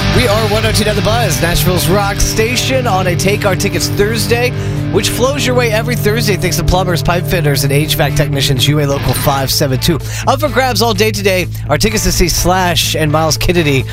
We are 102 The Buzz, Nashville's rock station, on a Take Our Tickets Thursday, which flows your way every Thursday thanks to plumbers, pipe fitters, and HVAC technicians. UA Local 572. Up for grabs all day today. Our tickets to see Slash and Miles Kennedy